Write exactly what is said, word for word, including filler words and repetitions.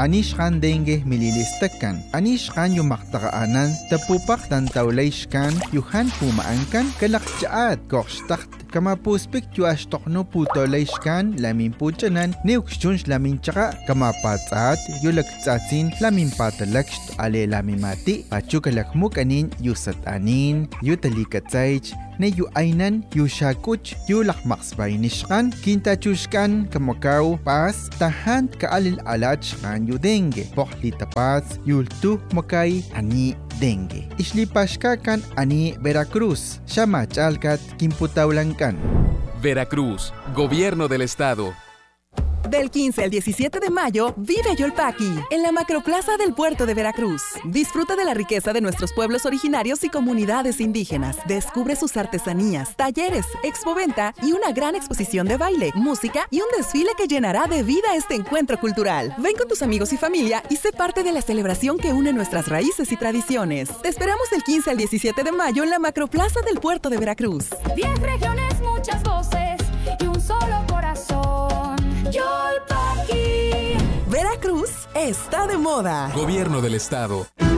anishkan dengue mililistakan, anishkan yumaktaqaanan, tapupak tantawlayshkan, yuhan pumaankan, kalakchaat, kokshtakt, kamapuspik yuashtokno putolayshkan, lamin puchanan, neukshunsh lamin chaka, kamapatsaat, yulaktsatsin, lamin patalaksht, ale lamimati, pachukalakmukanin, yusatanin, yutalikatsaych, ne yu ainan yu shakuch yu lakmaksbay nishkan kintachushkan kamakaw pas tahan kaalil alach kan yu dengue pokli tapas yultu makay ani dengue islipashka kan ani Veracruz shamachalkat kimputawlankan. Veracruz, Gobierno del Estado. Del quince al diecisiete de mayo, vive Yolpaki, en la Macroplaza del Puerto de Veracruz. Disfruta de la riqueza de nuestros pueblos originarios y comunidades indígenas. Descubre sus artesanías, talleres, expoventa y una gran exposición de baile, música y un desfile que llenará de vida este encuentro cultural. Ven con tus amigos y familia y sé parte de la celebración que une nuestras raíces y tradiciones. Te esperamos del quince al diecisiete de mayo en la Macroplaza del Puerto de Veracruz. Diez regiones, muchas voces y un solo corazón. Yolpaki. Veracruz está de moda. Gobierno del Estado.